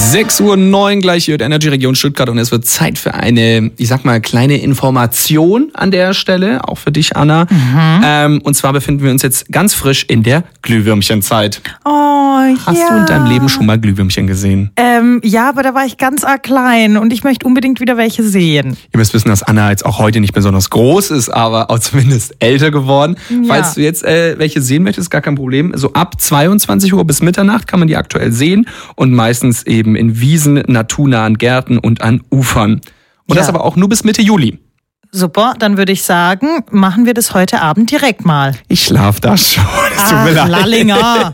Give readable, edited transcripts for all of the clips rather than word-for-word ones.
6:09 Uhr gleich hier in der Energy Region Stuttgart und es wird Zeit für eine, ich sag mal, kleine Information an der Stelle, auch für dich, Anna. Und zwar befinden wir uns jetzt ganz frisch in der Glühwürmchenzeit. Hast du in deinem Leben schon mal Glühwürmchen gesehen? Ja, aber da war ich ganz arg klein und ich möchte unbedingt wieder welche sehen. Ihr müsst wissen, dass Anna jetzt auch heute nicht besonders groß ist, aber auch zumindest älter geworden. Ja. Falls du jetzt welche sehen möchtest, gar kein Problem. So ab 22 Uhr bis Mitternacht kann man die aktuell sehen und meistens eben in Wiesen, naturnahen Gärten und an Ufern. Und das aber auch nur bis Mitte Juli. Super, dann würde ich sagen, machen wir das heute Abend direkt mal. Ich schlaf da schon. Es tut mir leid. Lallinger.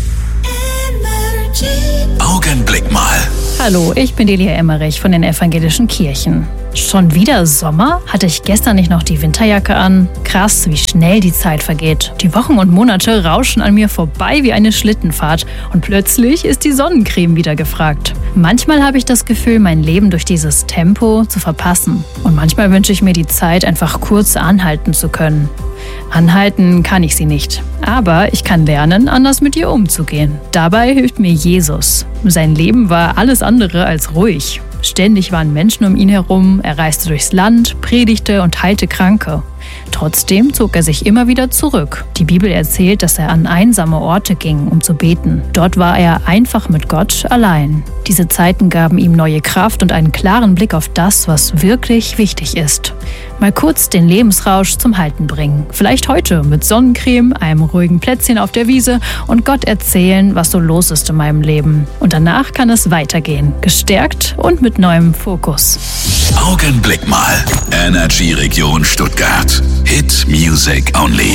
Augenblick mal. Hallo, ich bin Delia Emmerich von den Evangelischen Kirchen. Schon wieder Sommer? Hatte ich gestern nicht noch die Winterjacke an? Krass, wie schnell die Zeit vergeht. Die Wochen und Monate rauschen an mir vorbei wie eine Schlittenfahrt und plötzlich ist die Sonnencreme wieder gefragt. Manchmal habe ich das Gefühl, mein Leben durch dieses Tempo zu verpassen. Und manchmal wünsche ich mir die Zeit, einfach kurz anhalten zu können. Anhalten kann ich sie nicht, aber ich kann lernen, anders mit ihr umzugehen. Dabei hilft mir Jesus. Sein Leben war alles andere als ruhig. Ständig waren Menschen um ihn herum, er reiste durchs Land, predigte und heilte Kranke. Trotzdem zog er sich immer wieder zurück. Die Bibel erzählt, dass er an einsame Orte ging, um zu beten. Dort war er einfach mit Gott allein. Diese Zeiten gaben ihm neue Kraft und einen klaren Blick auf das, was wirklich wichtig ist. Mal kurz den Lebensrausch zum Halten bringen. Vielleicht heute mit Sonnencreme, einem ruhigen Plätzchen auf der Wiese und Gott erzählen, was so los ist in meinem Leben. Und danach kann es weitergehen, gestärkt und mit neuem Fokus. Augenblick mal. Energy Region Stuttgart. Hit Music Only.